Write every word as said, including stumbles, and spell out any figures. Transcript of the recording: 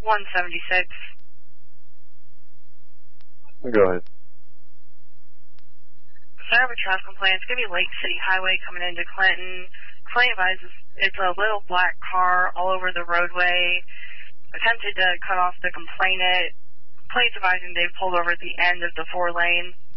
one seventy-six. Go ahead. So I have a traffic complaint. It's going to be Lake City Highway coming into Clinton. Complaint advises it's a little black car all over the roadway. Attempted to cut off the complainant. Complaint's advising they pulled over at the end of the four lane.